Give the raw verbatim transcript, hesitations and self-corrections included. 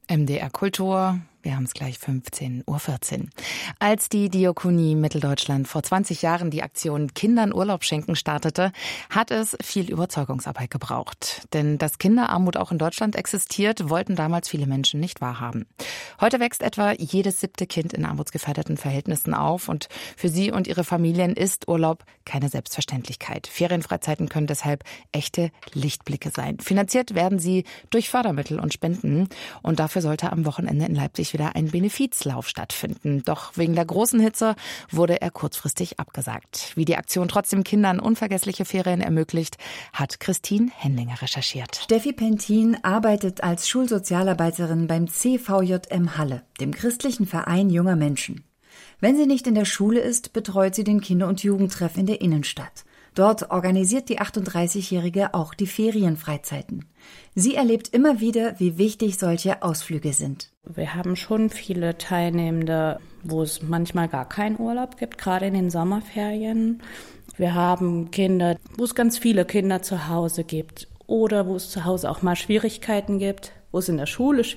M D R Kultur, wir haben es gleich fünfzehn Uhr vierzehn. Als die Diakonie Mitteldeutschland vor zwanzig Jahren die Aktion Kindern Urlaub schenken startete, hat es viel Überzeugungsarbeit gebraucht. Denn dass Kinderarmut auch in Deutschland existiert, wollten damals viele Menschen nicht wahrhaben. Heute wächst etwa jedes siebte Kind in armutsgefährdeten Verhältnissen auf und für sie und ihre Familien ist Urlaub keine Selbstverständlichkeit. Ferienfreizeiten können deshalb echte Lichtblicke sein. Finanziert werden sie durch Fördermittel und Spenden und dafür sollte am Wochenende in Leipzig wieder ein Benefizlauf stattfinden. Doch wegen der großen Hitze wurde er kurzfristig abgesagt. Wie die Aktion trotzdem Kindern unvergessliche Ferien ermöglicht, hat Christine Hendlinger recherchiert. Steffi Pentin arbeitet als Schulsozialarbeiterin beim C V J M Halle, dem christlichen Verein junger Menschen. Wenn sie nicht in der Schule ist, betreut sie den Kinder- und Jugendtreff in der Innenstadt. Dort organisiert die achtunddreißigjährige auch die Ferienfreizeiten. Sie erlebt immer wieder, wie wichtig solche Ausflüge sind. Wir haben schon viele Teilnehmende, wo es manchmal gar keinen Urlaub gibt, gerade in den Sommerferien. Wir haben Kinder, wo es ganz viele Kinder zu Hause gibt oder wo es zu Hause auch mal Schwierigkeiten gibt, wo es in der Schule